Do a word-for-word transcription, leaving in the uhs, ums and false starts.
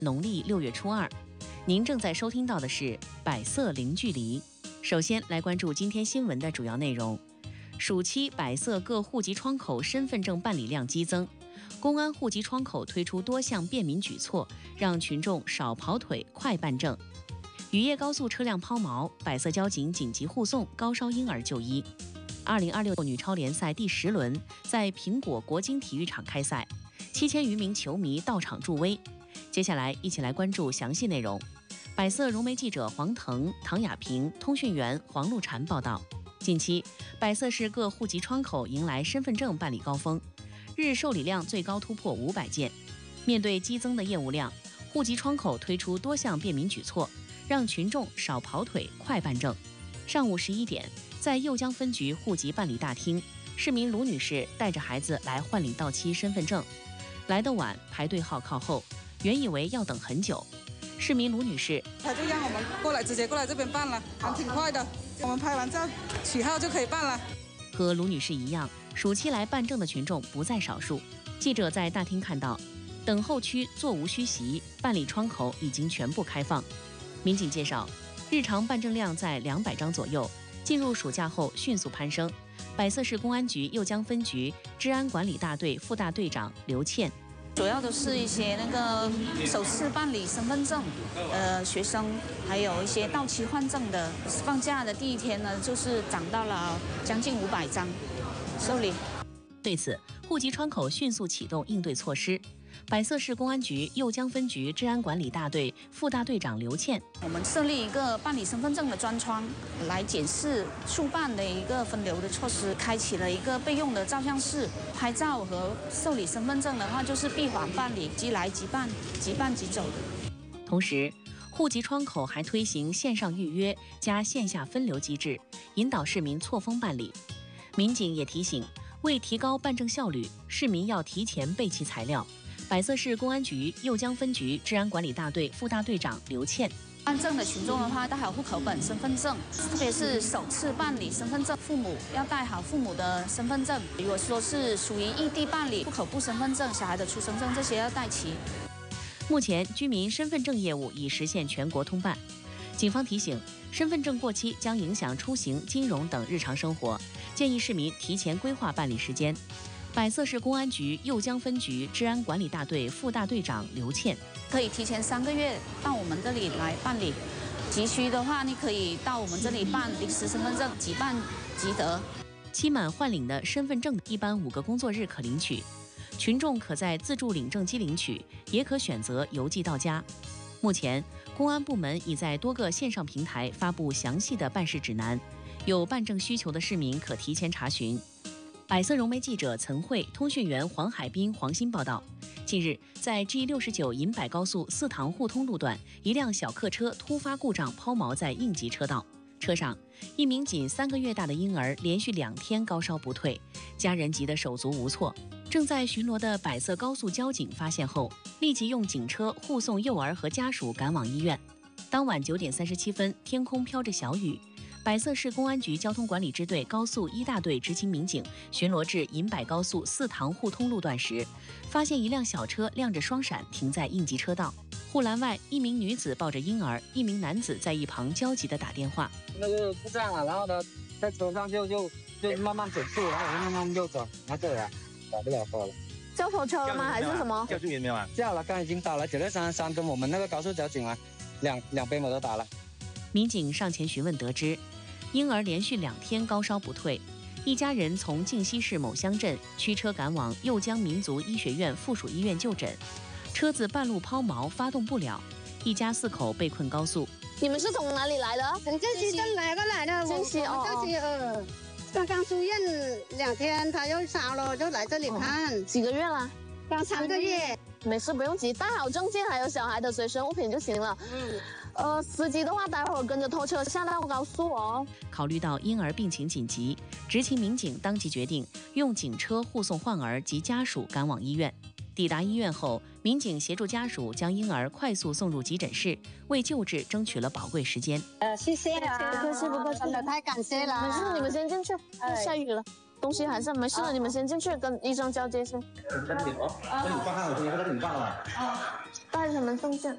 农历六月初二。您正在收听到的是百色零距离。首先来关注今天新闻的主要内容。暑期百色各户籍窗口身份证办理量激增，公安户籍窗口推出多项便民举措，让群众少跑腿、快办证。渔业高速车辆抛锚，百色交警紧急护送高烧婴儿就医。二零二六女超联赛第十轮在苹果国金体育场开赛，七千余名球迷到场助威。接下来一起来关注详细内容。百色融媒记者黄腾、唐雅萍，通讯员黄路婵报道。近期，百色市各户籍窗口迎来身份证办理高峰，日受理量最高突破五百件。面对激增的业务量，户籍窗口推出多项便民举措，让群众少跑腿、快办证。上午十一点，在酉江分局户籍办理大厅，市民卢女士带着孩子来换领到期身份证，来得晚，排队号靠后，原以为要等很久。市民卢女士， 他就让我们过来，直接过来这边办了，还挺快的。我们拍完照取号就可以办了。 和卢女士一样，暑期来办证的群众不在少数。记者在大厅看到，等候区座无虚席，办理窗口已经全部开放。民警介绍，日常办证量在两百张左右，进入暑假后迅速攀升。百色市公安局酉江分局治安管理大队副大队长刘倩。 主要都是一些那个首次办理身份证，呃，学生，还有一些到期换证的。放假的第一天呢，就是涨到了将近五百张受理。 对此，户籍窗口迅速启动应对措施。百色市公安局酉江分局治安管理大队副大队长刘倩， 我们设立一个办理身份证的专窗，来检视速办的一个分流的措施，开启了一个备用的照相室，拍照和受理身份证的话就是闭环办理，即来即办，即办即走的。 同时，户籍窗口还推行线上预约加线下分流机制，引导市民错峰办理。民警也提醒，为提高办证效率，市民要提前备齐材料。百色市公安局酉江分局治安管理大队副大队长刘倩， 办证的群众的话，带好户口本、身份证，特别是首次办理身份证，父母要带好父母的身份证。如果说是属于异地办理户口簿身份证、小孩的出生证，这些要带齐。 目前，居民身份证业务已实现全国通办。警方提醒，身份证过期将影响出行、金融等日常生活，建议市民提前规划办理时间。百色市公安局酉江分局治安管理大队副大队长刘倩， 可以提前三个月到我们这里来办理，急需的话，你可以到我们这里办临时身份证，即办即得。 期满换领的身份证一般五个工作日可领取，群众可在自助领证机领取，也可选择邮寄到家。目前，公安部门已在多个线上平台发布详细的办事指南，有办证需求的市民可提前查询。百色融媒记者岑慧、通讯员黄海滨、黄鑫报道。近日，在 G 六十九银柏高速四塘互通路段，一辆小客车突发故障抛锚在应急车道，车上一名仅三个月大的婴儿连续两天高烧不退，家人急得手足无措。正在巡逻的百色高速交警发现后，立即用警车护送幼儿和家属赶往医院。当晚九点三十七分，天空飘着小雨。百色市公安局交通管理支队高速一大队执勤民警巡逻至银柏高速四塘互通路段时，发现一辆小车亮着双闪停在应急车道。护栏外，一名女子抱着婴儿，一名男子在一旁焦急地打电话。 那个故障了，然后呢，在车上就就就慢慢减速，然后慢慢右走，然后这里啊，打不了车了。 叫拖车了吗？还是什么？ 叫救援没有啊？叫了，刚才已经打了九六三三跟我们那个高速交警啊，两两边我都打了。 民警上前询问得知，婴儿连续两天高烧不退，一家人从靖西市某乡镇驱车赶往酉江民族医学院附属医院就诊，车子半路抛锚，发动不了，一家四口被困高速。 你们是从哪里来的？ 从靖西镇来过来的。 靖西哦， 靖西呃，刚刚出院两天，他又烧了，就来这里看。 哦、几个月了？ 刚三个月。 没事，不用急，带好证件还有小孩的随身物品就行了。嗯。呃，司机的话，待会儿跟着拖车下到高速哦。 考虑到婴儿病情紧急，执勤民警当即决定用警车护送患儿及家属赶往医院。抵达医院后，民警协助家属将婴儿快速送入急诊室，为救治争取了宝贵时间。 呃，谢谢啊， 不客气不客气， 真的太感谢了。 没事，你们先进去，下雨了。东西还是没事的，你们先进去跟医生交接先。 跟你哦，跟你报案，我今天跟你报了。 带什么证件？